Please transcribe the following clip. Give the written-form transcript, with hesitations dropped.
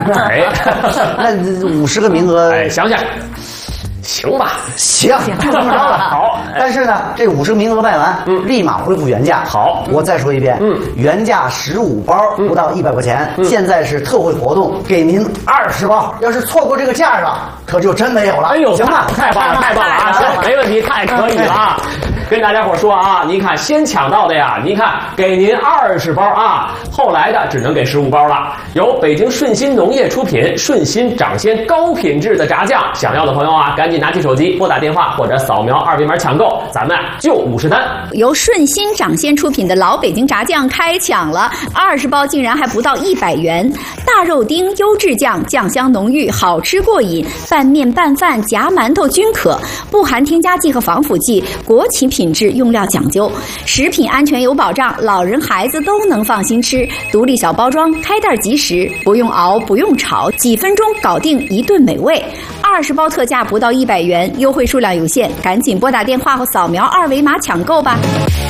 哎， 那50个名额， 哎，想想。行吧， 行，这么着了。 好， 但是呢，这50个名额卖完，立马恢复原价。 好， 我再说一遍，原价15包，不到100块钱，现在是特惠活动，给您20包。要是错过这个价了，可就真没有了。 哎呦， 行吧， 太棒了，太棒了啊！行，没问题，太可以了啊！跟大家伙说啊，您看先抢到的呀，您看给您20包啊，后来的只能给15包了。由北京顺鑫农业出品，顺鑫掌鲜高品质的炸酱，想要的朋友啊，赶紧拿起手机拨打电话或者扫描2维码抢购，咱们就50单。 由顺鑫掌鲜出品的老北京炸酱开抢了，20包竟然还不到100元。大肉丁优质酱，酱香浓郁，好吃过瘾，拌面拌饭夹馒头均可，不含添加剂和防腐剂，国企品质，用料讲究，食品安全有保障，老人孩子都能放心吃。独立小包装，开袋即食，不用熬，不用炒，几分钟搞定一顿美味。20包特价不到100元，优惠数量有限，赶紧拨打电话或扫描2维码抢购吧。